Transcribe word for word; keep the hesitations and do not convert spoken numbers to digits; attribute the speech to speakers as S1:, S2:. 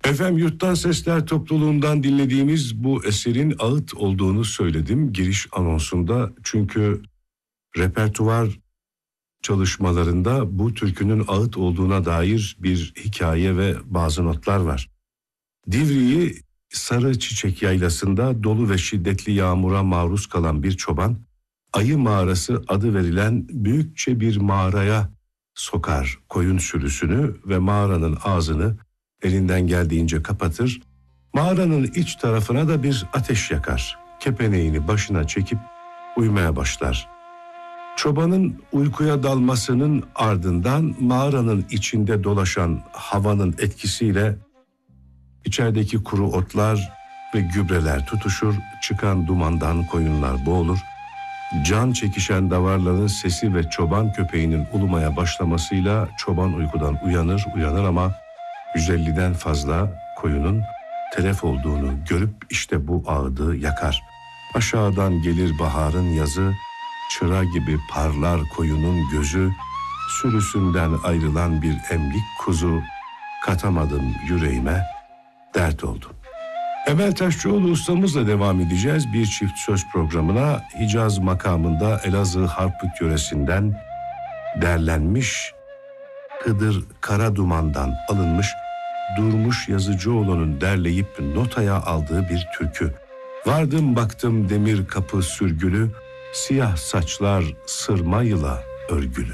S1: Efendim, Yurttan Sesler topluluğundan dinlediğimiz bu eserin ağıt olduğunu söyledim giriş anonsunda. Çünkü repertuvar çalışmalarında bu türkünün ağıt olduğuna dair bir hikaye ve bazı notlar var. Divriği Sarı Çiçek Yaylası'nda dolu ve şiddetli yağmura maruz kalan bir çoban, Ayı Mağarası adı verilen büyükçe bir mağaraya sokar koyun sürüsünü ve mağaranın ağzını elinden geldiğince kapatır. Mağaranın iç tarafına da bir ateş yakar. Kepeneğini başına çekip uyumaya başlar. Çobanın uykuya dalmasının ardından mağaranın içinde dolaşan havanın etkisiyle içerideki kuru otlar ve gübreler tutuşur, çıkan dumandan koyunlar boğulur. Can çekişen davarların sesi ve çoban köpeğinin ulumaya başlamasıyla çoban uykudan uyanır uyanır ama yüz elliden fazla koyunun telef olduğunu görüp işte bu ağıdı yakar. Aşağıdan gelir baharın yazı, çıra gibi parlar koyunun gözü, sürüsünden ayrılan bir emlik kuzu, katamadım yüreğime, dert oldu. Emel Taşçıoğlu ustamızla devam edeceğiz bir çift söz programına. Hicaz makamında Elazığ Harput yöresinden derlenmiş, Hıdır Karaduman'dan alınmış, Durmuş Yazıcıoğlu'nun derleyip notaya aldığı bir türkü. Vardım baktım demir kapı sürgülü, siyah saçlar sırma yıla örgülü.